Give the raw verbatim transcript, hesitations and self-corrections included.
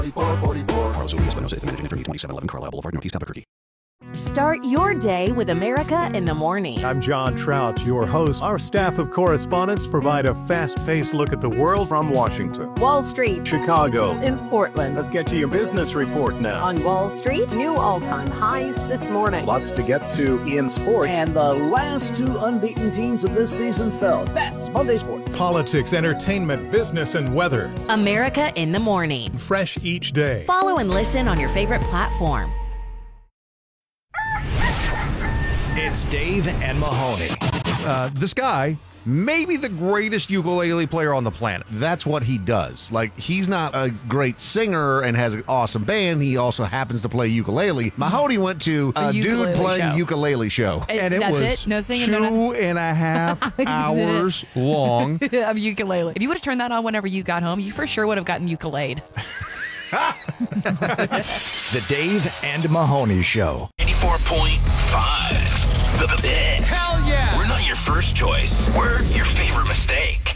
Carlos Urias Espinosa is the managing attorney, twenty-seven eleven Carlisle Boulevard, Northeast Albuquerque. Start your day with America in the Morning. I'm John Trout, your host. Our staff of correspondents provide a fast-paced look at the world from Washington, Wall Street, Chicago, in Portland. Let's get to your business report now. On Wall Street, new all-time highs this morning. Lots to get to in sports. And the last two unbeaten teams of this season fell. That's Monday Sports. Politics, entertainment, business, and weather. America in the Morning. Fresh each day. Follow and listen on your favorite platform. It's Dave and Mahoney. Uh, this guy, maybe the greatest ukulele player on the planet. That's what he does. Like, he's not a great singer and has an awesome band. He also happens to play ukulele. Mahoney went to a dude playing show. ukulele show. And, and it that's was it? No singing, two no nothing? and a half hours long. Of ukulele. If you would have turned that on whenever you got home, you for sure would have gotten ukulele. The Dave and Mahoney Show. eighty-four point five. The Hell yeah! We're not your first choice. We're your favorite mistake.